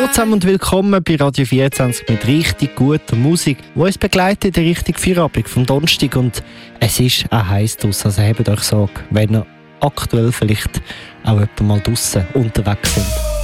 Hallo zusammen und willkommen bei Radio 24 mit richtig guter Musik, die uns begleitet in der richtigen Feierabend vom Donnerstag. Und es ist auch heiß draussen, also habt euch Sorge, wenn ihr aktuell vielleicht auch jemand mal draussen unterwegs sind.